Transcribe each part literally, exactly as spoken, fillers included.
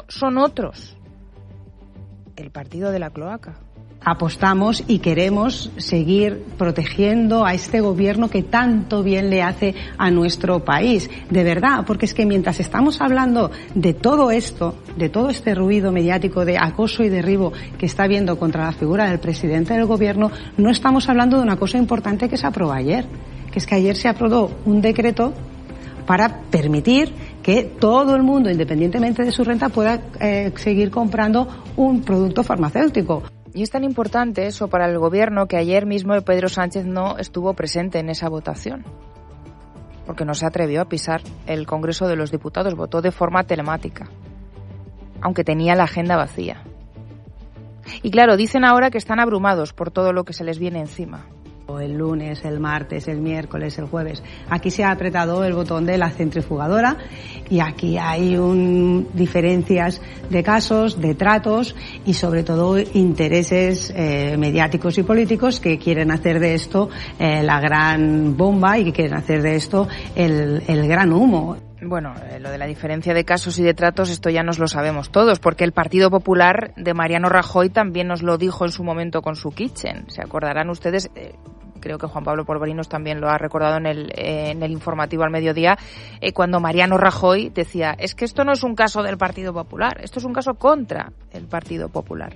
son otros. El partido de la cloaca. Apostamos y queremos seguir protegiendo a este gobierno que tanto bien le hace a nuestro país. De verdad, porque es que mientras estamos hablando de todo esto, de todo este ruido mediático de acoso y derribo que está habiendo contra la figura del presidente del gobierno, no estamos hablando de una cosa importante que se aprobó ayer, que es que ayer se aprobó un decreto para permitir que todo el mundo, independientemente de su renta, pueda eh, seguir comprando un producto farmacéutico. Y es tan importante eso para el gobierno que ayer mismo Pedro Sánchez no estuvo presente en esa votación, porque no se atrevió a pisar el Congreso de los Diputados, votó de forma telemática, aunque tenía la agenda vacía. Y claro, dicen ahora que están abrumados por todo lo que se les viene encima. El lunes, el martes, el miércoles, el jueves. Aquí se ha apretado el botón de la centrifugadora y aquí hay un, diferencias de casos, de tratos y sobre todo intereses eh, mediáticos y políticos que quieren hacer de esto eh, la gran bomba y que quieren hacer de esto el, el gran humo. Bueno, eh, lo de la diferencia de casos y de tratos, esto ya nos lo sabemos todos, porque el Partido Popular de Mariano Rajoy también nos lo dijo en su momento con su kitchen. Se acordarán ustedes, eh, creo que Juan Pablo Polvorinos también lo ha recordado en el, eh, en el informativo al mediodía, eh, cuando Mariano Rajoy decía, es que esto no es un caso del Partido Popular, esto es un caso contra el Partido Popular.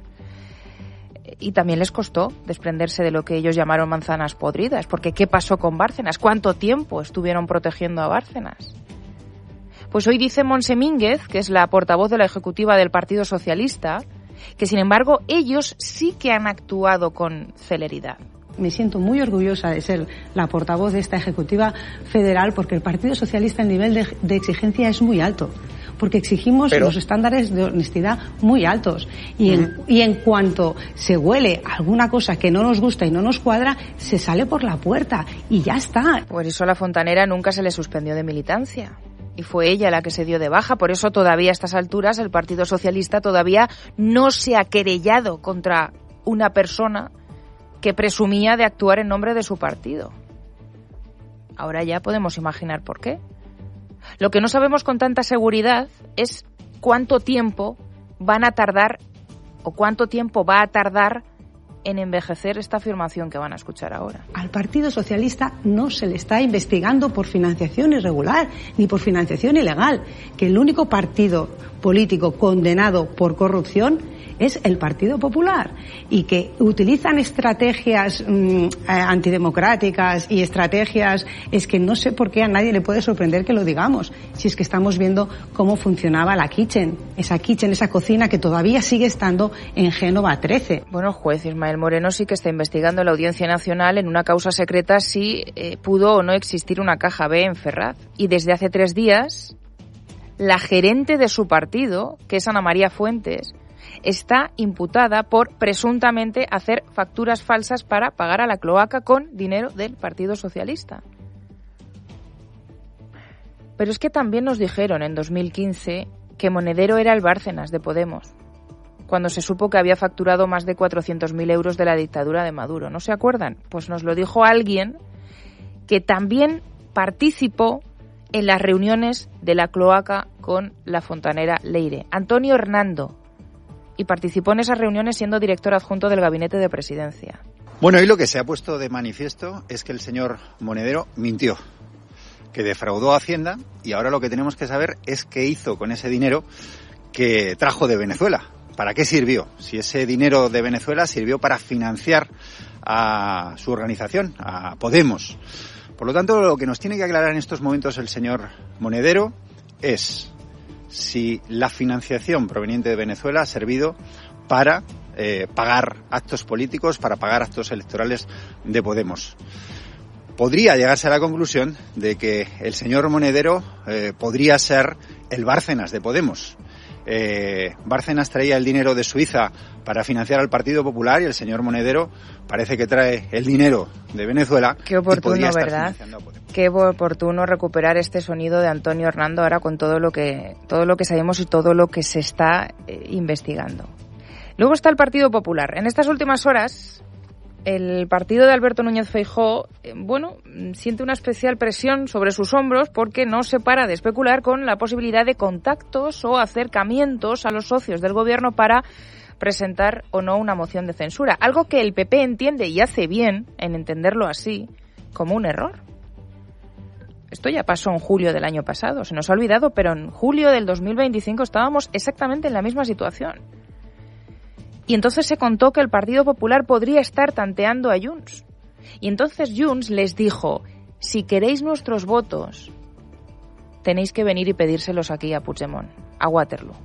Y también les costó desprenderse de lo que ellos llamaron manzanas podridas, porque ¿qué pasó con Bárcenas? ¿Cuánto tiempo estuvieron protegiendo a Bárcenas? Pues hoy dice Montse Mínguez, que es la portavoz de la ejecutiva del Partido Socialista, que sin embargo ellos sí que han actuado con celeridad. Me siento muy orgullosa de ser la portavoz de esta ejecutiva federal porque el Partido Socialista, el nivel de, de exigencia es muy alto, porque exigimos Pero... los estándares de honestidad muy altos y en, uh-huh. y en cuanto se huele alguna cosa que no nos gusta y no nos cuadra, se sale por la puerta y ya está. Por eso la Fontanera nunca se le suspendió de militancia. Y fue ella la que se dio de baja. Por eso todavía a estas alturas el Partido Socialista todavía no se ha querellado contra una persona que presumía de actuar en nombre de su partido. Ahora ya podemos imaginar por qué. Lo que no sabemos con tanta seguridad es cuánto tiempo van a tardar o cuánto tiempo va a tardar en envejecer esta afirmación que van a escuchar ahora. Al Partido Socialista no se le está investigando por financiación irregular ni por financiación ilegal, que el único partido político condenado por corrupción es el Partido Popular y que utilizan estrategias mmm, antidemocráticas y estrategias, es que no sé por qué a nadie le puede sorprender que lo digamos, si es que estamos viendo cómo funcionaba la kitchen, esa kitchen, esa cocina que todavía sigue estando en Génova trece. Bueno, el juez Ismael Moreno sí que está investigando la Audiencia Nacional en una causa secreta si eh, pudo o no existir una caja B en Ferraz. Y desde hace tres días, la gerente de su partido, que es Ana María Fuentes, está imputada por presuntamente hacer facturas falsas para pagar a la cloaca con dinero del Partido Socialista. Pero es que también nos dijeron en dos mil quince que Monedero era el Bárcenas de Podemos, cuando se supo que había facturado más de cuatrocientos mil euros de la dictadura de Maduro. ¿No se acuerdan? Pues nos lo dijo alguien que también participó en las reuniones de la cloaca con la fontanera Leire, Antonio Hernando, y participó en esas reuniones siendo director adjunto del Gabinete de Presidencia. Bueno, y lo que se ha puesto de manifiesto es que el señor Monedero mintió, que defraudó a Hacienda, y ahora lo que tenemos que saber es qué hizo con ese dinero que trajo de Venezuela. ¿Para qué sirvió? Si ese dinero de Venezuela sirvió para financiar a su organización, a Podemos. Por lo tanto, lo que nos tiene que aclarar en estos momentos el señor Monedero es si la financiación proveniente de Venezuela ha servido para eh, pagar actos políticos, para pagar actos electorales de Podemos. Podría llegarse a la conclusión de que el señor Monedero eh, podría ser el Bárcenas de Podemos. Eh, Bárcenas traía el dinero de Suiza para financiar al Partido Popular y el señor Monedero parece que trae el dinero de Venezuela. Qué oportuno, ¿verdad? Qué oportuno recuperar este sonido de Antonio Hernando ahora con todo lo que todo lo que sabemos y todo lo que se está eh, investigando. Luego está el Partido Popular. En estas últimas horas el partido de Alberto Núñez Feijóo, eh, bueno, siente una especial presión sobre sus hombros porque no se para de especular con la posibilidad de contactos o acercamientos a los socios del gobierno para presentar o no una moción de censura. Algo que el P P entiende, y hace bien en entenderlo así, como un error. Esto ya pasó en julio del año pasado, se nos ha olvidado, pero en julio del dos mil veinticinco estábamos exactamente en la misma situación. Y entonces se contó que el Partido Popular podría estar tanteando a Junts. Y entonces Junts les dijo, si queréis nuestros votos, tenéis que venir y pedírselos aquí a Puigdemont, a Waterloo.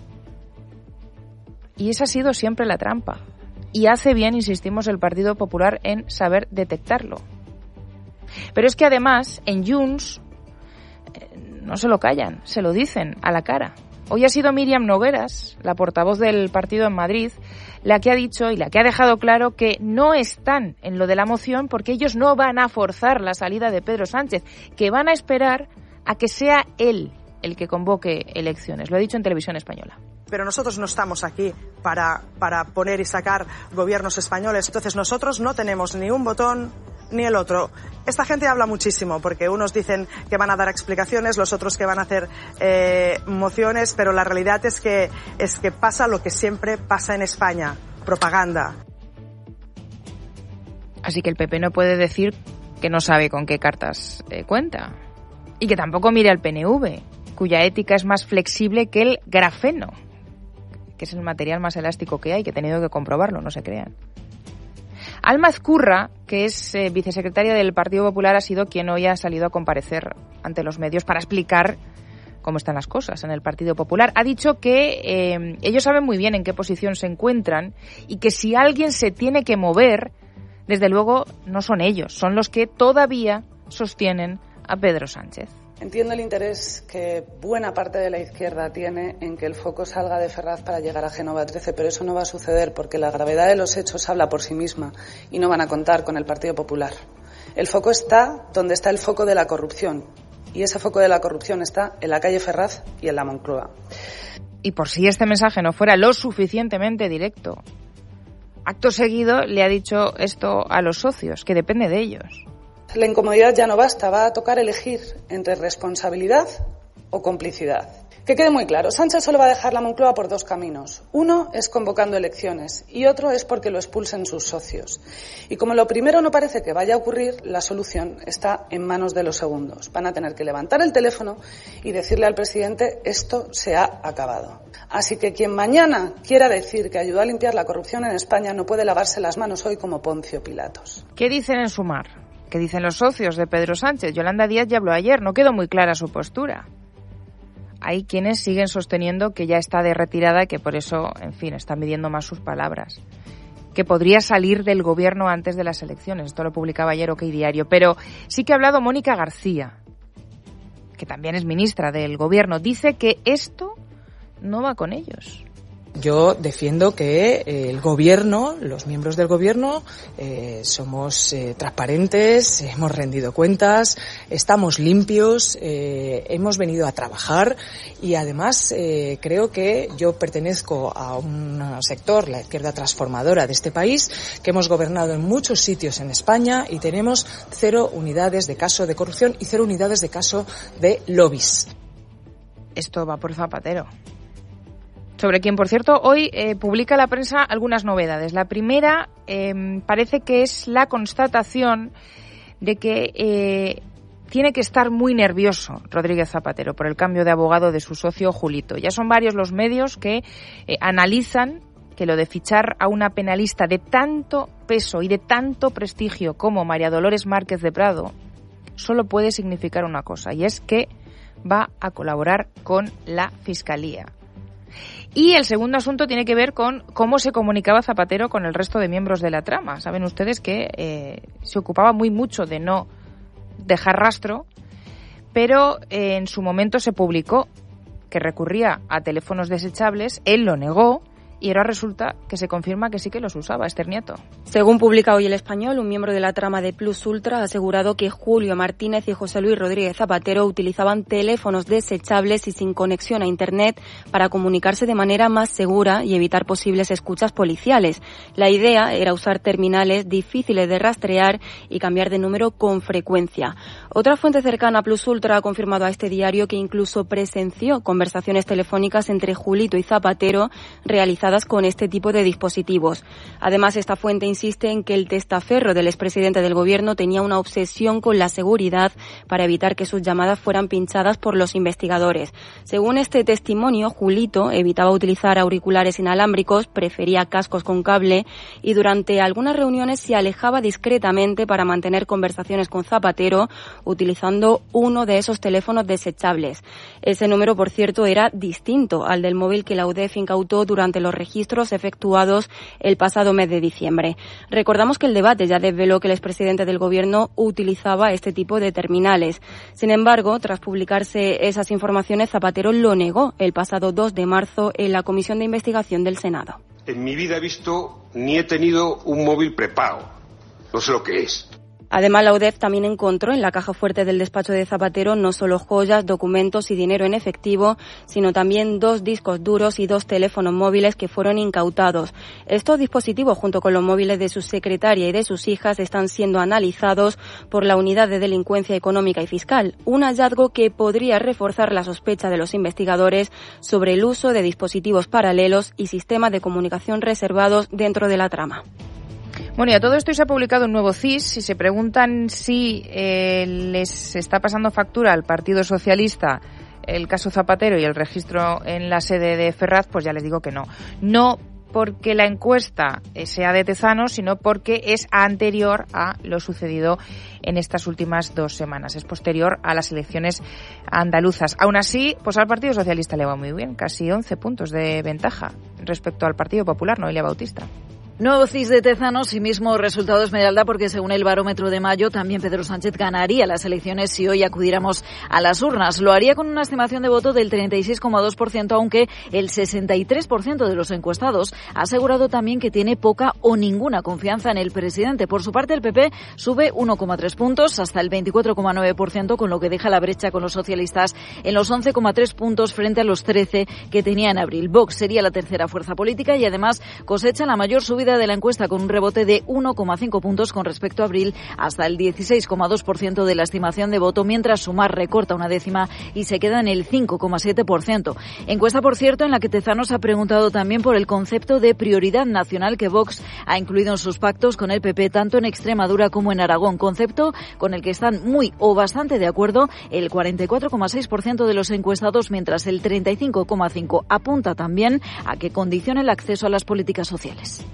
Y esa ha sido siempre la trampa. Y hace bien, insistimos, el Partido Popular en saber detectarlo. Pero es que además, en Junts, eh, no se lo callan, se lo dicen a la cara. Hoy ha sido Míriam Nogueras, la portavoz del partido en Madrid, la que ha dicho y la que ha dejado claro que no están en lo de la moción porque ellos no van a forzar la salida de Pedro Sánchez, que van a esperar a que sea él el que convoque elecciones. Lo ha dicho en Televisión Española. Pero nosotros no estamos aquí para, para poner y sacar gobiernos españoles. Entonces nosotros no tenemos ni un botón ni el otro. Esta gente habla muchísimo porque unos dicen que van a dar explicaciones, los otros que van a hacer eh, mociones, pero la realidad es que, es que pasa lo que siempre pasa en España, propaganda. Así que el P P no puede decir que no sabe con qué cartas eh, cuenta. Y que tampoco mire al P N V, cuya ética es más flexible que el grafeno, que es el material más elástico que hay, que he tenido que comprobarlo, no se crean. Alma Ezcurra, que es eh, vicesecretaria del Partido Popular, ha sido quien hoy ha salido a comparecer ante los medios para explicar cómo están las cosas en el Partido Popular. Ha dicho que eh, ellos saben muy bien en qué posición se encuentran y que si alguien se tiene que mover, desde luego no son ellos, son los que todavía sostienen a Pedro Sánchez. Entiendo el interés que buena parte de la izquierda tiene en que el foco salga de Ferraz para llegar a Génova trece, pero eso no va a suceder porque la gravedad de los hechos habla por sí misma y no van a contar con el Partido Popular. El foco está donde está el foco de la corrupción y ese foco de la corrupción está en la calle Ferraz y en la Moncloa. Y por si este mensaje no fuera lo suficientemente directo, acto seguido le ha dicho esto a los socios, que depende de ellos. La incomodidad ya no basta, va a tocar elegir entre responsabilidad o complicidad. Que quede muy claro, Sánchez solo va a dejar la Moncloa por dos caminos. Uno es convocando elecciones y otro es porque lo expulsen sus socios. Y como lo primero no parece que vaya a ocurrir, la solución está en manos de los segundos. Van a tener que levantar el teléfono y decirle al presidente esto se ha acabado. Así que quien mañana quiera decir que ayudó a limpiar la corrupción en España no puede lavarse las manos hoy como Poncio Pilatos. ¿Qué dicen en Sumar? ¿Qué dicen los socios de Pedro Sánchez? Yolanda Díaz ya habló ayer, no quedó muy clara su postura. Hay quienes siguen sosteniendo que ya está de retirada y que por eso, en fin, están midiendo más sus palabras. Que podría salir del gobierno antes de las elecciones. Esto lo publicaba ayer OK Diario. Pero sí que ha hablado Mónica García, que también es ministra del gobierno. Dice que esto no va con ellos. Yo defiendo que eh, el gobierno, los miembros del gobierno, eh, somos eh, transparentes, hemos rendido cuentas, estamos limpios, eh, hemos venido a trabajar y además eh, creo que yo pertenezco a un sector, la izquierda transformadora de este país, que hemos gobernado en muchos sitios en España y tenemos cero unidades de caso de corrupción y cero unidades de caso de lobbies. Esto va por Zapatero. Sobre quien, por cierto, hoy eh, publica la prensa algunas novedades. La primera eh, parece que es la constatación de que eh, tiene que estar muy nervioso Rodríguez Zapatero por el cambio de abogado de su socio Julito. Ya son varios los medios que eh, analizan que lo de fichar a una penalista de tanto peso y de tanto prestigio como María Dolores Márquez de Prado solo puede significar una cosa, y es que va a colaborar con la Fiscalía. Y el segundo asunto tiene que ver con cómo se comunicaba Zapatero con el resto de miembros de la trama. Saben ustedes que eh, se ocupaba muy mucho de no dejar rastro, pero eh, en su momento se publicó que recurría a teléfonos desechables, él lo negó y ahora resulta que se confirma que sí que los usaba. Esther Nieto. Según publica hoy El Español, un miembro de la trama de Plus Ultra ha asegurado que Julio Martínez y José Luis Rodríguez Zapatero utilizaban teléfonos desechables y sin conexión a Internet para comunicarse de manera más segura y evitar posibles escuchas policiales. La idea era usar terminales difíciles de rastrear y cambiar de número con frecuencia. Otra fuente cercana a Plus Ultra ha confirmado a este diario que incluso presenció conversaciones telefónicas entre Julito y Zapatero realizadas con este tipo de dispositivos. Además, esta fuente insiste en que el testaferro del expresidente del gobierno tenía una obsesión con la seguridad para evitar que sus llamadas fueran pinchadas por los investigadores. Según este testimonio, Julito evitaba utilizar auriculares inalámbricos, prefería cascos con cable y durante algunas reuniones se alejaba discretamente para mantener conversaciones con Zapatero utilizando uno de esos teléfonos desechables. Ese número, por cierto, era distinto al del móvil que la U D E F incautó durante los registros efectuados el pasado mes de diciembre. Recordamos que el debate ya desveló que el expresidente del gobierno utilizaba este tipo de terminales. Sin embargo, tras publicarse esas informaciones, Zapatero lo negó el pasado dos de marzo en la Comisión de Investigación del Senado. En mi vida he visto ni he tenido un móvil prepago. No sé lo que es. Además, la U D E F también encontró en la caja fuerte del despacho de Zapatero no solo joyas, documentos y dinero en efectivo, sino también dos discos duros y dos teléfonos móviles que fueron incautados. Estos dispositivos, junto con los móviles de su secretaria y de sus hijas, están siendo analizados por la Unidad de Delincuencia Económica y Fiscal, un hallazgo que podría reforzar la sospecha de los investigadores sobre el uso de dispositivos paralelos y sistemas de comunicación reservados dentro de la trama. Bueno, y a todo esto se ha publicado un nuevo C I S y se preguntan si eh, les está pasando factura al Partido Socialista el caso Zapatero y el registro en la sede de Ferraz, pues ya les digo que no. No porque la encuesta sea de Tezanos, sino porque es anterior a lo sucedido en estas últimas dos semanas. Es posterior a las elecciones andaluzas. Aún así, pues al Partido Socialista le va muy bien, casi once puntos de ventaja respecto al Partido Popular, Noelia Bautista. Nuevo C I S de Tezanos y mismo resultado Esmeralda, porque según el barómetro de mayo también Pedro Sánchez ganaría las elecciones si hoy acudiéramos a las urnas. Lo haría con una estimación de voto del treinta y seis coma dos por ciento, aunque el sesenta y tres por ciento de los encuestados ha asegurado también que tiene poca o ninguna confianza en el presidente. Por su parte, el P P sube uno coma tres puntos hasta el veinticuatro coma nueve por ciento, con lo que deja la brecha con los socialistas en los once coma tres puntos frente a los trece que tenía en abril. Vox sería la tercera fuerza política y además cosecha la mayor subida de la encuesta con un rebote de uno coma cinco puntos con respecto a abril hasta el dieciséis coma dos por ciento de la estimación de voto, mientras Sumar recorta una décima y se queda en el cinco coma siete por ciento. Encuesta, por cierto, en la que Tezanos ha preguntado también por el concepto de prioridad nacional que Vox ha incluido en sus pactos con el P P tanto en Extremadura como en Aragón, concepto con el que están muy o bastante de acuerdo el cuarenta y cuatro coma seis por ciento de los encuestados, mientras el treinta y cinco coma cinco por ciento apunta también a que condicione el acceso a las políticas sociales.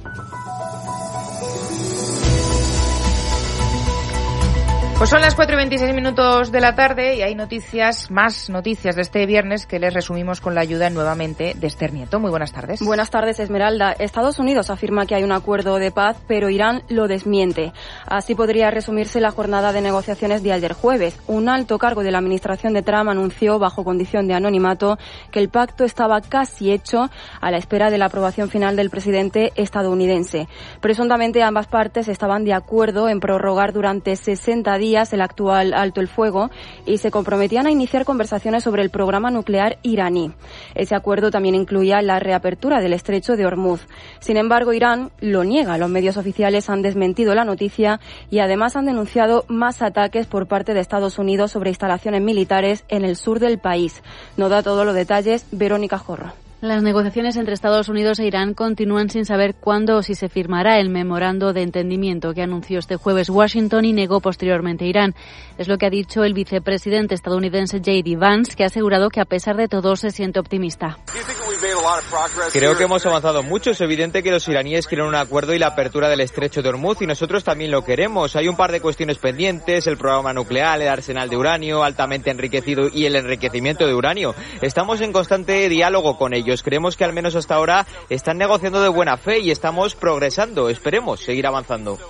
Pues son las cuatro y veintiséis minutos de la tarde y hay noticias, más noticias de este viernes que les resumimos con la ayuda nuevamente de Esther Nieto. Muy buenas tardes. Buenas tardes, Esmeralda. Estados Unidos afirma que hay un acuerdo de paz, pero Irán lo desmiente. Así podría resumirse la jornada de negociaciones de ayer jueves. Un alto cargo de la administración de Trump anunció, bajo condición de anonimato, que el pacto estaba casi hecho a la espera de la aprobación final del presidente estadounidense. Presuntamente ambas partes estaban de acuerdo en prorrogar durante sesenta días el actual alto el fuego y se comprometían a iniciar conversaciones sobre el programa nuclear iraní. Ese acuerdo también incluía la reapertura del estrecho de Hormuz. Sin embargo, Irán lo niega. Los medios oficiales han desmentido la noticia y además han denunciado más ataques por parte de Estados Unidos sobre instalaciones militares en el sur del país. No da todos los detalles Verónica Jorro. Las negociaciones entre Estados Unidos e Irán continúan sin saber cuándo o si se firmará el memorando de entendimiento que anunció este jueves Washington y negó posteriormente Irán. Es lo que ha dicho el vicepresidente estadounidense J D Vance, que ha asegurado que a pesar de todo se siente optimista. Creo que hemos avanzado mucho. Es evidente que los iraníes quieren un acuerdo y la apertura del estrecho de Hormuz y nosotros también lo queremos. Hay un par de cuestiones pendientes, el programa nuclear, el arsenal de uranio altamente enriquecido y el enriquecimiento de uranio. Estamos en constante diálogo con ellos. ellos. Creemos que al menos hasta ahora están negociando de buena fe y estamos progresando. Esperemos seguir avanzando.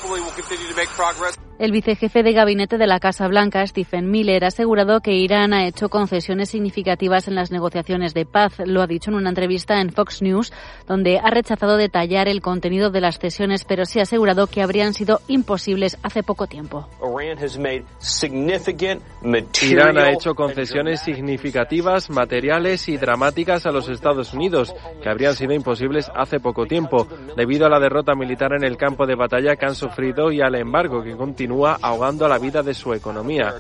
El vicejefe de gabinete de la Casa Blanca, Stephen Miller, ha asegurado que Irán ha hecho concesiones significativas en las negociaciones de paz. Lo ha dicho en una entrevista en Fox News, donde ha rechazado detallar el contenido de las cesiones, pero sí ha asegurado que habrían sido imposibles hace poco tiempo. Irán ha hecho concesiones significativas, materiales y dramáticas a los Estados Unidos, que habrían sido imposibles hace poco tiempo, debido a la derrota militar en el campo de batalla que han sufrido y al embargo que continúa ahogando a la vida de su economía.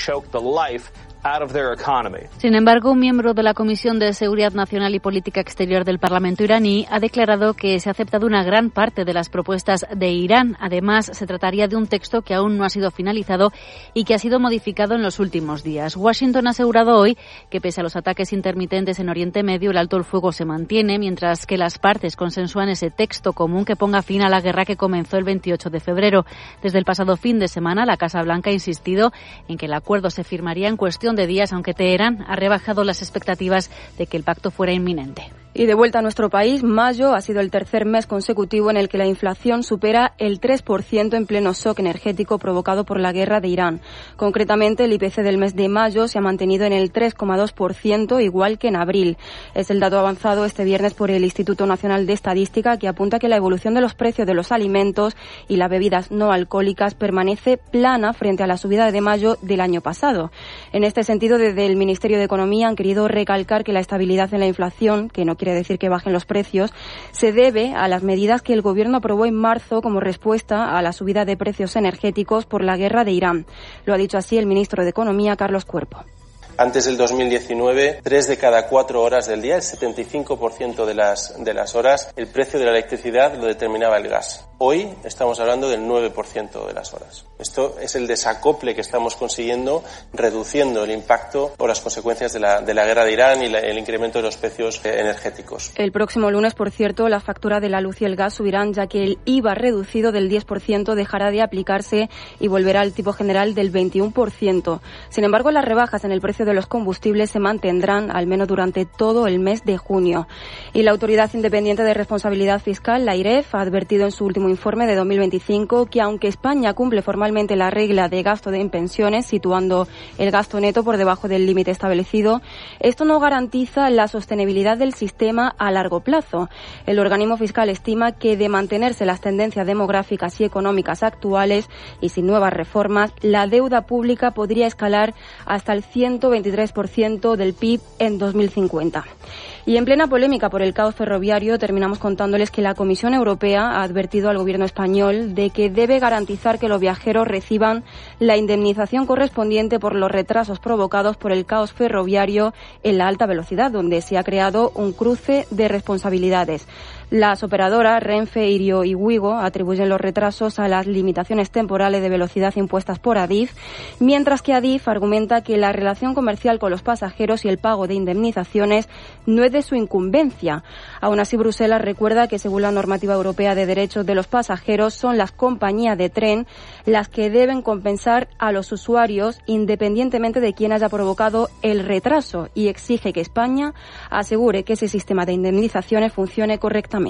Sin embargo, un miembro de la Comisión de Seguridad Nacional y Política Exterior del Parlamento iraní ha declarado que se ha aceptado una gran parte de las propuestas de Irán. Además, se trataría de un texto que aún no ha sido finalizado y que ha sido modificado en los últimos días. Washington ha asegurado hoy que, pese a los ataques intermitentes en Oriente Medio, el alto el fuego se mantiene, mientras que las partes consensúan ese texto común que ponga fin a la guerra que comenzó el veintiocho de febrero. Desde el pasado fin de semana, la Casa Blanca ha insistido en que el acuerdo se firmaría en cuestión de días, aunque Teherán ha rebajado las expectativas de que el pacto fuera inminente. Y de vuelta a nuestro país, mayo ha sido el tercer mes consecutivo en el que la inflación supera el tres por ciento en pleno shock energético provocado por la guerra de Irán. Concretamente, el I P C del mes de mayo se ha mantenido en el tres coma dos por ciento, igual que en abril. Es el dato avanzado este viernes por el Instituto Nacional de Estadística, que apunta que la evolución de los precios de los alimentos y las bebidas no alcohólicas permanece plana frente a la subida de mayo del año pasado. En este sentido, desde el Ministerio de Economía han querido recalcar que la estabilidad en la inflación, que no quiere decir que bajen los precios, se debe a las medidas que el Gobierno aprobó en marzo como respuesta a la subida de precios energéticos por la guerra de Irán. Lo ha dicho así el ministro de Economía, Carlos Cuerpo. Antes del dos mil diecinueve, tres de cada cuatro horas del día, el setenta y cinco por ciento de las, de las horas, el precio de la electricidad lo determinaba el gas. Hoy estamos hablando del nueve por ciento de las horas. Esto es el desacople que estamos consiguiendo, reduciendo el impacto o las consecuencias de la, de la guerra de Irán y la, el incremento de los precios energéticos. El próximo lunes, por cierto, la factura de la luz y el gas subirán, ya que el I V A reducido del diez por ciento dejará de aplicarse y volverá al tipo general del veintiuno por ciento. Sin embargo, las rebajas en el precio de los combustibles se mantendrán al menos durante todo el mes de junio. Y la Autoridad Independiente de Responsabilidad Fiscal, la AIREF, ha advertido en su último informe de dos mil veinticinco que aunque España cumple formalmente la regla de gasto en pensiones, situando el gasto neto por debajo del límite establecido, esto no garantiza la sostenibilidad del sistema a largo plazo. El organismo fiscal estima que de mantenerse las tendencias demográficas y económicas actuales y sin nuevas reformas, la deuda pública podría escalar hasta el ciento veintitrés por ciento del P I B en dos mil cincuenta. Y en plena polémica por el caos ferroviario, terminamos contándoles que la Comisión Europea ha advertido al Gobierno español de que debe garantizar que los viajeros reciban la indemnización correspondiente por los retrasos provocados por el caos ferroviario en la alta velocidad, donde se ha creado un cruce de responsabilidades. Las operadoras Renfe, Irio y Wigo atribuyen los retrasos a las limitaciones temporales de velocidad impuestas por Adif, mientras que Adif argumenta que la relación comercial con los pasajeros y el pago de indemnizaciones no es de su incumbencia. Aún así, Bruselas recuerda que, según la normativa europea de derechos de los pasajeros, son las compañías de tren las que deben compensar a los usuarios independientemente de quién haya provocado el retraso, y exige que España asegure que ese sistema de indemnizaciones funcione correctamente.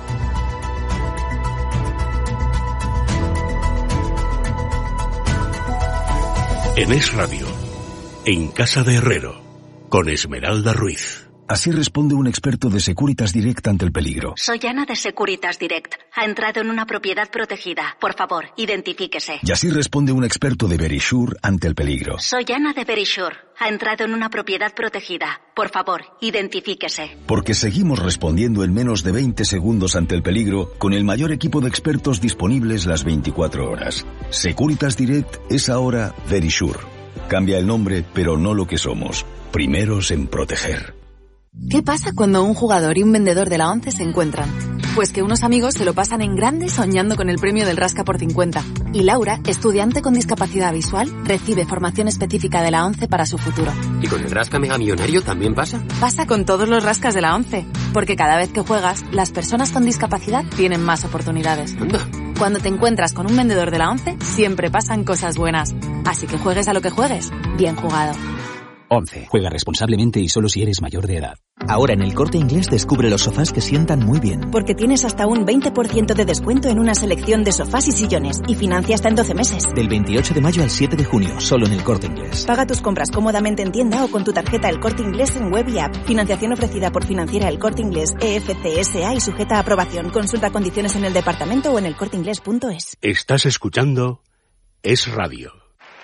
En Es Radio, en Casa de Herrero, con Esmeralda Ruiz. Así responde un experto de Securitas Direct ante el peligro. Soy Ana de Securitas Direct. Ha entrado en una propiedad protegida. Por favor, identifíquese. Y así responde un experto de Verisure ante el peligro. Soy Ana de Verisure. Ha entrado en una propiedad protegida. Por favor, identifíquese. Porque seguimos respondiendo en menos de veinte segundos ante el peligro con el mayor equipo de expertos disponibles las veinticuatro horas. Securitas Direct es ahora Verisure. Cambia el nombre, pero no lo que somos. Primeros en proteger. ¿Qué pasa cuando un jugador y un vendedor de la ONCE se encuentran? Pues que unos amigos se lo pasan en grande soñando con el premio del Rasca por cincuenta. Y Laura, estudiante con discapacidad visual, recibe formación específica de la ONCE para su futuro. ¿Y con el Rasca Mega Millonario también pasa? Pasa con todos los rascas de la ONCE. Porque cada vez que juegas, las personas con discapacidad tienen más oportunidades. Anda. Cuando te encuentras con un vendedor de la ONCE, siempre pasan cosas buenas. Así que juegues a lo que juegues, bien jugado. ONCE. Juega responsablemente y solo si eres mayor de edad. Ahora en El Corte Inglés descubre los sofás que sientan muy bien. Porque tienes hasta un veinte por ciento de descuento en una selección de sofás y sillones y financia hasta en doce meses. Del veintiocho de mayo al siete de junio, solo en El Corte Inglés. Paga tus compras cómodamente en tienda o con tu tarjeta El Corte Inglés en web y app. Financiación ofrecida por Financiera El Corte Inglés E F C S A y sujeta a aprobación. Consulta condiciones en el departamento o en elcorteinglés punto es. Estás escuchando Es Radio.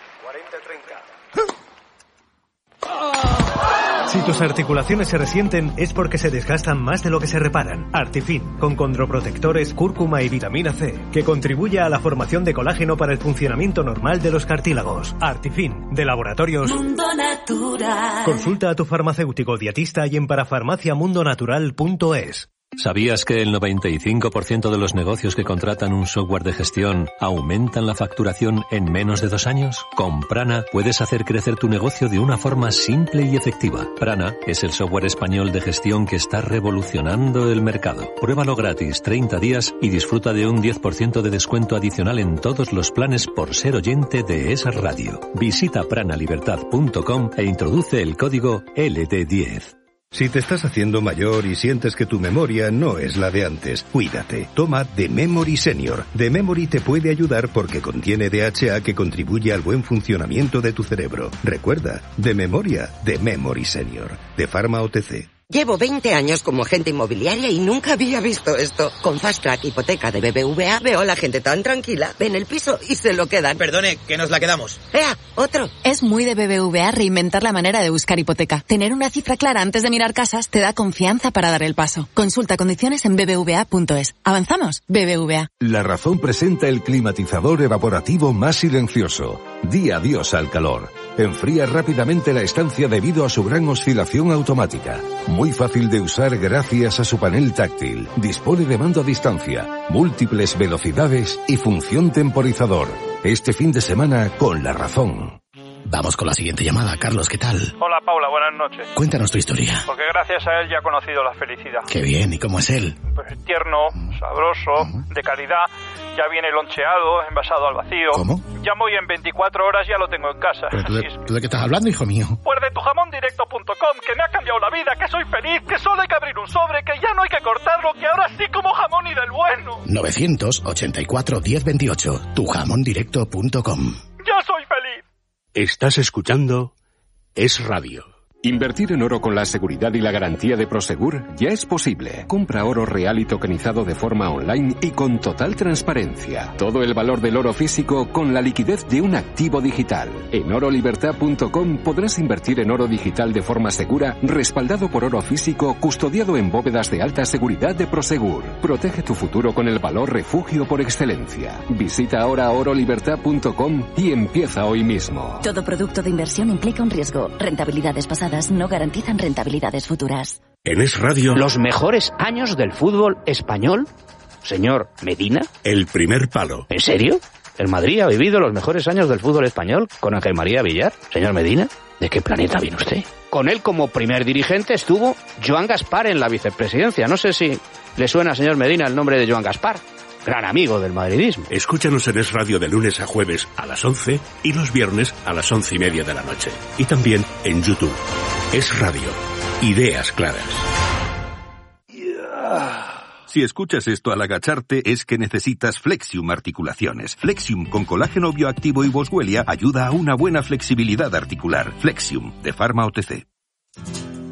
Si tus articulaciones se resienten es porque se desgastan más de lo que se reparan. Artifin, con condroprotectores, cúrcuma y vitamina C, que contribuye a la formación de colágeno para el funcionamiento normal de los cartílagos. Artifin, de Laboratorios Mundo Natural. Consulta a tu farmacéutico dietista y en parafarmacia mundo natural punto es. ¿Sabías que el noventa y cinco por ciento de los negocios que contratan un software de gestión aumentan la facturación en menos de dos años? Con Prana puedes hacer crecer tu negocio de una forma simple y efectiva. Prana es el software español de gestión que está revolucionando el mercado. Pruébalo gratis treinta días y disfruta de un diez por ciento de descuento adicional en todos los planes por ser oyente de esa radio. Visita pranalibertad punto com e introduce el código L D diez. Si te estás haciendo mayor y sientes que tu memoria no es la de antes, cuídate. Toma The Memory Senior. The Memory te puede ayudar porque contiene D H A que contribuye al buen funcionamiento de tu cerebro. Recuerda, de memoria, The Memory Senior. De Pharma O T C. Llevo veinte años como agente inmobiliaria y nunca había visto esto. Con Fast Track Hipoteca de B B V A veo a la gente tan tranquila. Ven el piso y se lo quedan. Perdone, que nos la quedamos. ¡Ea! ¡Otro! Es muy de B B V A reinventar la manera de buscar hipoteca. Tener una cifra clara antes de mirar casas te da confianza para dar el paso. Consulta condiciones en b b v a punto es. ¿Avanzamos? B B V A. La Razón presenta el climatizador evaporativo más silencioso. Di adiós al calor. Enfría rápidamente la estancia debido a su gran oscilación automática. Muy fácil de usar gracias a su panel táctil. Dispone de mando a distancia, múltiples velocidades y función temporizador. Este fin de semana con La Razón. Vamos con la siguiente llamada. Carlos, ¿qué tal? Hola, Paula, buenas noches. Cuéntanos tu historia. Porque gracias a él ya he conocido la felicidad. Qué bien, ¿y cómo es él? Pues tierno, sabroso, de calidad, ya viene loncheado, envasado al vacío. ¿Cómo? Llamo y en veinticuatro horas ya lo tengo en casa. ¿Pero tú de, es que... ¿tú de qué estás hablando, hijo mío? Pues de tu jamón directo punto com, que me ha cambiado la vida, que soy feliz, que solo hay que abrir un sobre, que ya no hay que cortarlo, que ahora sí como jamón y del bueno. nueve ochenta y cuatro, diez veintiocho, tu jamón directo punto com. Yo soy feliz. Estás escuchando Es Radio. Invertir en oro con la seguridad y la garantía de Prosegur ya es posible. Compra oro real y tokenizado de forma online y con total transparencia. Todo el valor del oro físico con la liquidez de un activo digital. En oro libertad punto com podrás invertir en oro digital de forma segura, respaldado por oro físico, custodiado en bóvedas de alta seguridad de Prosegur. Protege tu futuro con el valor refugio por excelencia. Visita ahora oro libertad punto com y empieza hoy mismo. Todo producto de inversión implica un riesgo. Rentabilidades pasadas no garantizan rentabilidades futuras. En Es Radio. ¿Los mejores años del fútbol español? Señor Medina. El primer palo. ¿En serio? ¿El Madrid ha vivido los mejores años del fútbol español con Ángel María Villar? Señor Medina, ¿de qué planeta viene usted? Con él como primer dirigente estuvo Joan Gaspar en la vicepresidencia. No sé si le suena, señor Medina, el nombre de Joan Gaspar. Gran amigo del madridismo. Escúchanos en Es Radio de lunes a jueves a las once y los viernes a las once y media de la noche. Y también en YouTube. Es Radio. Ideas claras. Si escuchas esto al agacharte es que necesitas Flexium Articulaciones. Flexium con colágeno bioactivo y boswellia ayuda a una buena flexibilidad articular. Flexium de Pharma O T C.